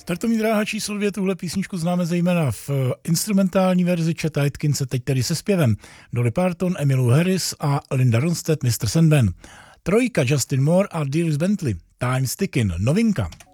Tak to mi dráha číslo 2, tuhle písničku známe zejména v instrumentální verzi Cheta Atkinse, teď tedy se zpěvem Dolly Parton, Emmylou Harris a Linda Ronstadt, Mr. Sandman. Trojka Justin Moore a Dierks Bentley, Time's Ticking, novinka.